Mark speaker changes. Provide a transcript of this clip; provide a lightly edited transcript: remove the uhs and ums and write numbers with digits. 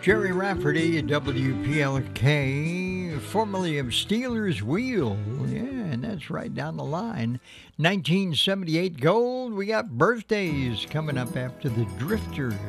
Speaker 1: Jerry Rafferty at WPLK, formerly of Steelers Wheel. Yeah, and that's right down the line. 1978 gold. We got birthdays coming up after the Drifters.